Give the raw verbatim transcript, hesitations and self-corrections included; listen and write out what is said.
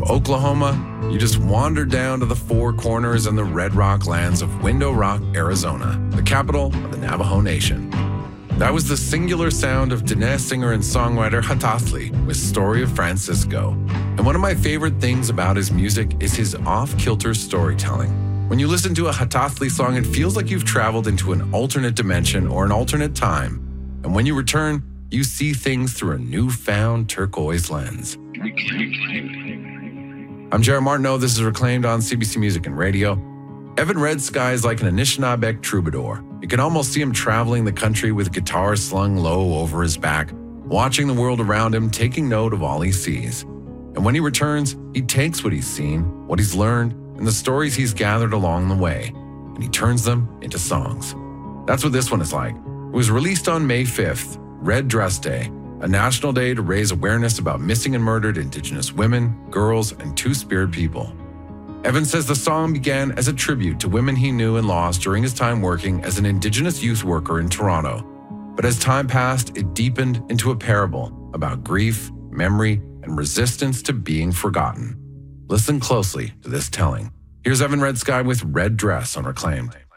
From Oklahoma, you just wander down to the Four Corners and the Red Rock lands of Window Rock, Arizona, the capital of the Navajo Nation. That was the singular sound of Diné singer and songwriter Hatathli with Story of Francisco. And one of my favorite things about his music is his off-kilter storytelling. When you listen to a Hatathli song, it feels like you've traveled into an alternate dimension or an alternate time. And when you return, you see things through a newfound turquoise lens. I'm Jared Martineau. This is Reclaimed on C B C Music and Radio. Evan Red Sky is like an Anishinaabeg troubadour. You can almost see him traveling the country with guitar slung low over his back, watching the world around him, taking note of all he sees. And when he returns, he takes what he's seen, what he's learned, and the stories he's gathered along the way, and he turns them into songs. That's what this one is like. It was released on May fifth, Red Dress Day, a national day to raise awareness about missing and murdered Indigenous women, girls, and Two-Spirit people. Evan says the song began as a tribute to women he knew and lost during his time working as an Indigenous youth worker in Toronto. But as time passed, it deepened into a parable about grief, memory, and resistance to being forgotten. Listen closely to this telling. Here's Evan Red Sky with Red Dress on Reclaimed.